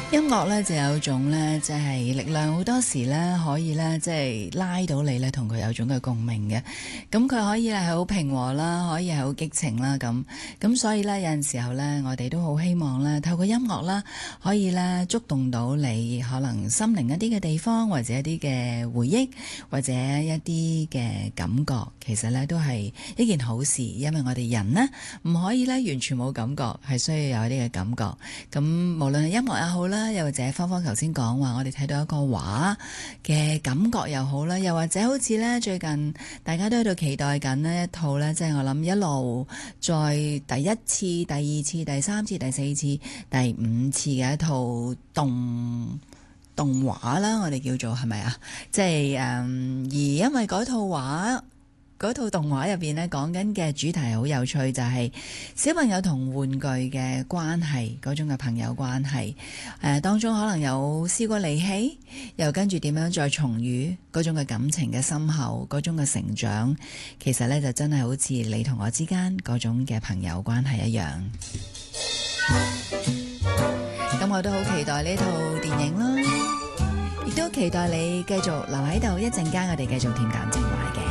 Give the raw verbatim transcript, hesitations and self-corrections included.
音樂咧就有種咧，即係力量，好多時咧可以咧，即係拉到你咧，同佢有種嘅共鳴嘅。咁佢可以咧係好平和啦，可以係好激情啦，咁咁所以咧有陣時候咧，我哋都好希望咧，透過音樂啦，可以咧觸動到你可能心靈一啲嘅地方，或者一啲嘅回憶，或者一啲嘅感覺，其實咧都係一件好事，因為我哋人呢，唔可以咧完全冇感覺，係需要有一啲嘅感覺。咁無論係音樂也好啦，又或者芳芳頭先講話，我哋睇到一個畫嘅感覺又好啦，又或者好似咧最近大家都喺度期待緊呢一套咧，即係我諗一路再第一次、第二次、第三次、第四次、第五次嘅一套動動畫啦，我哋叫做係咪啊？即係誒、嗯，而因為嗰套畫。嗰套動畫入邊咧講緊嘅主題好有趣，就係、是、小朋友同玩具嘅關係，嗰種嘅朋友關係。誒、呃、當中可能有試過離棄，又跟住點樣再重遇嗰種嘅感情嘅深厚，嗰種嘅成長，其實咧就真係好似你同我之間嗰種嘅朋友關係一樣。咁我都好期待呢套電影啦，亦都期待你繼續留喺度一陣間，我哋繼續甜談情懷嘅。